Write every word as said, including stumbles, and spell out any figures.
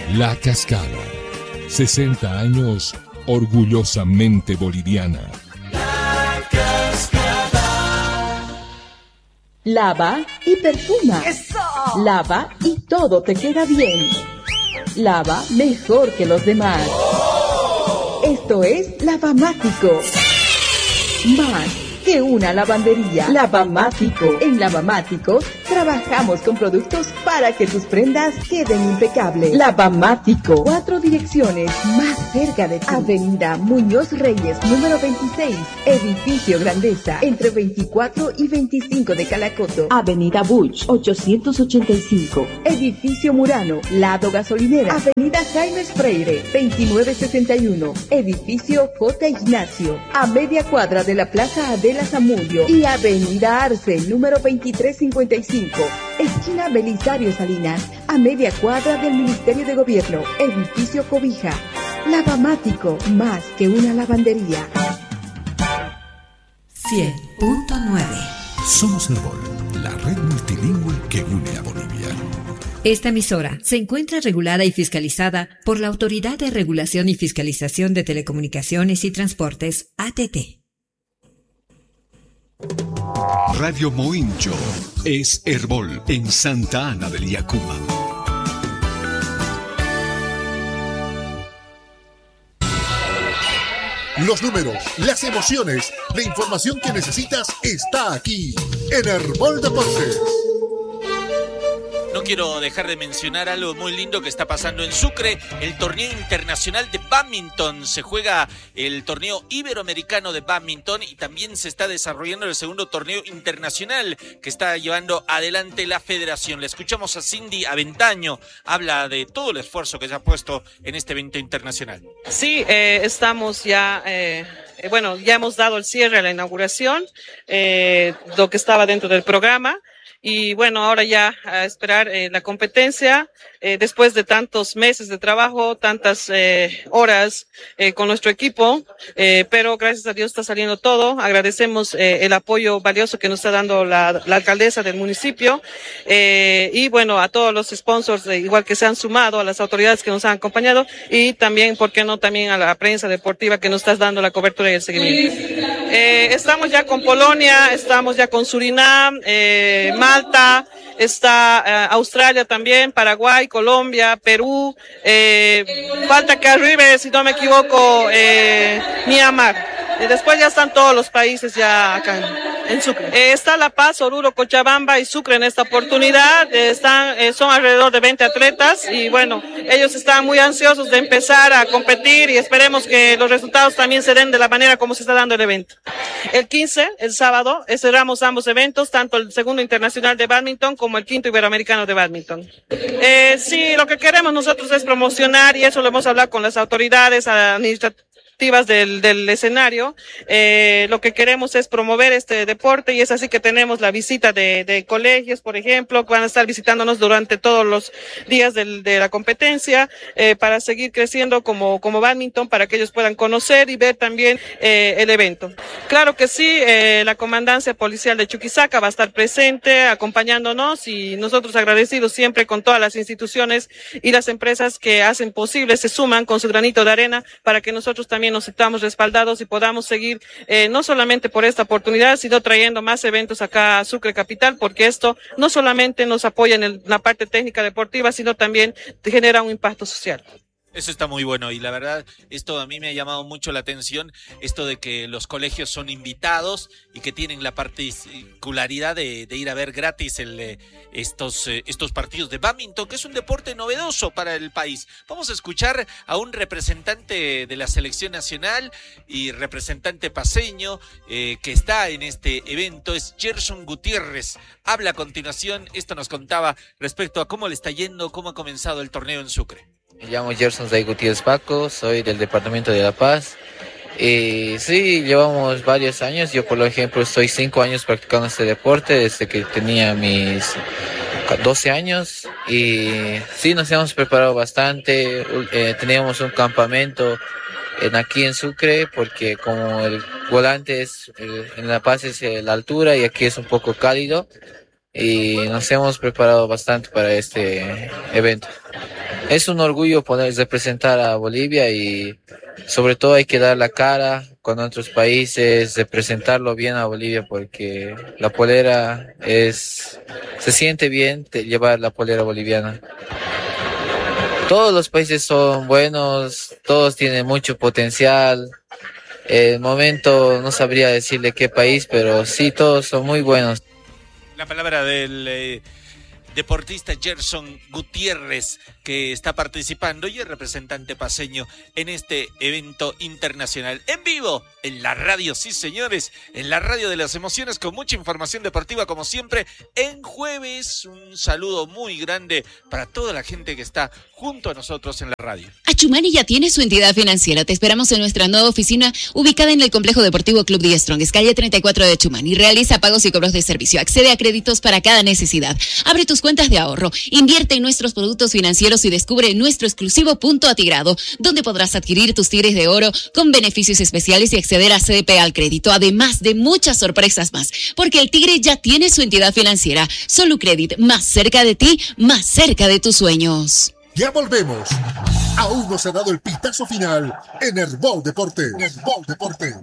La Cascada. sesenta años orgullosamente boliviana. La Cascada. Lava y perfuma. ¡Eso! Lava y todo te queda bien. Lava mejor que los demás. ¡Oh! Esto es Lavamático. Más que una lavandería. Lavamático. En Lavamático trabajamos con productos para que tus prendas queden impecables. Lavamático. Cuatro direcciones más cerca de ti. Avenida Muñoz Reyes, número veintiséis. Edificio Grandeza, entre veinticuatro y veinticinco de Calacoto. Avenida Buch, ochocientos ochenta y cinco. Edificio Murano, lado gasolinera. Avenida Jaime Freire, veintinueve sesenta y uno. Edificio J. Ignacio, a media cuadra de la Plaza Adela Zamudio. Y Avenida Arce, número veintitrés cincuenta y cinco. Esquina Belisario Salinas, a media cuadra del Ministerio de Gobierno. Edificio Cobija. Lavamático, más que una lavandería. cien punto nueve. Somos Herbol, la red multilingüe que une a Bolivia. Esta emisora se encuentra regulada y fiscalizada por la Autoridad de Regulación y Fiscalización de Telecomunicaciones y Transportes, A T T. Radio Moincho es Herbol en Santa Ana del Yacuma. Los números, las emociones, la información que necesitas está aquí en Herbol Deportes. No quiero dejar de mencionar algo muy lindo que está pasando en Sucre, el torneo internacional de bádminton. Se juega el torneo iberoamericano de bádminton y también se está desarrollando el segundo torneo internacional que está llevando adelante la federación. Le escuchamos a Cindy Aventaño, habla de todo el esfuerzo que se ha puesto en este evento internacional. Sí, eh, estamos ya... Eh... Bueno, ya hemos dado el cierre a la inauguración, eh, lo que estaba dentro del programa. Y bueno, ahora ya a esperar eh, la competencia, eh, después de tantos meses de trabajo, tantas eh, horas eh, con nuestro equipo, eh, pero gracias a Dios está saliendo todo. Agradecemos eh, el apoyo valioso que nos está dando la, la alcaldesa del municipio eh, y bueno, a todos los sponsors, eh, igual que se han sumado, a las autoridades que nos han acompañado y también, ¿por qué no?, también a la prensa deportiva que nos está dando la cobertura y el seguimiento. Eh, estamos ya con Polonia, estamos ya con Surinam, eh, Malta, está eh, Australia también, Paraguay, Colombia, Perú, eh, falta que arribe, si no me equivoco, eh, Myanmar. Y después ya están todos los países ya acá en, en Sucre. Eh, está La Paz, Oruro, Cochabamba y Sucre en esta oportunidad. Eh, están, eh, son alrededor de veinte atletas y bueno, ellos están muy ansiosos de empezar a competir y esperemos que los resultados también se den de la manera como se está dando el evento. El quince, el sábado, cerramos ambos eventos, tanto el segundo internacional de bádminton como el quinto iberoamericano de bádminton. Eh, sí, lo que queremos nosotros es promocionar, y eso lo hemos hablado con las autoridades administrativas Del, del escenario. Eh, lo que queremos es promover este deporte y es así que tenemos la visita de, de colegios, por ejemplo, que van a estar visitándonos durante todos los días del, de la competencia eh, para seguir creciendo como, como bádminton, para que ellos puedan conocer y ver también eh, el evento. Claro que sí, eh, la comandancia policial de Chuquisaca va a estar presente acompañándonos y nosotros agradecidos siempre con todas las instituciones y las empresas que hacen posible, se suman con su granito de arena para que nosotros también nos sintamos respaldados y podamos seguir eh, no solamente por esta oportunidad, sino trayendo más eventos acá a Sucre Capital, porque esto no solamente nos apoya en el, la parte técnica deportiva, sino también genera un impacto social. Eso está muy bueno y la verdad, esto a mí me ha llamado mucho la atención, esto de que los colegios son invitados y que tienen la particularidad de, de ir a ver gratis el, estos, estos partidos de bádminton, que es un deporte novedoso para el país. Vamos a escuchar a un representante de la selección nacional y representante paceño eh, que está en este evento, es Gerson Gutiérrez. Habla a continuación, esto nos contaba respecto a cómo le está yendo, cómo ha comenzado el torneo en Sucre. Me llamo Gerson Zay Gutiérrez Paco, soy del departamento de La Paz. Eh, sí, llevamos varios años. Yo, por ejemplo, estoy cinco años practicando este deporte desde que tenía mis doce años. Y sí, nos hemos preparado bastante. Eh, teníamos un campamento en, aquí en Sucre, porque como el volante es, el, en La Paz es la altura y aquí es un poco cálido. Y nos hemos preparado bastante para este evento. Es un orgullo poder representar a Bolivia y sobre todo hay que dar la cara con otros países, representarlo bien a Bolivia porque la polera es, se siente bien llevar la polera boliviana. Todos los países son buenos, todos tienen mucho potencial. El momento no sabría decirle qué país, pero sí, todos son muy buenos. La palabra del eh, deportista Gerson Gutiérrez, que está participando y es representante paceño en este evento internacional. En vivo, en la radio, sí señores, en la radio de las emociones, con mucha información deportiva como siempre, en jueves. Un saludo muy grande para toda la gente que está junto a nosotros en la radio. Achumani ya tiene su entidad financiera. Te esperamos en nuestra nueva oficina ubicada en el Complejo Deportivo Club The Strongest, calle treinta y cuatro de Achumani. Realiza pagos y cobros de servicio. Accede a créditos para cada necesidad. Abre tus cuentas de ahorro. Invierte en nuestros productos financieros y descubre nuestro exclusivo punto atigrado, donde podrás adquirir tus tigres de oro con beneficios especiales y acceder a C D P al crédito, además de muchas sorpresas más. Porque el Tigre ya tiene su entidad financiera. Solucredit, más cerca de ti, más cerca de tus sueños. Ya volvemos. Aún no se ha dado el pitazo final en Herbol Deporte. Herbol Deporte.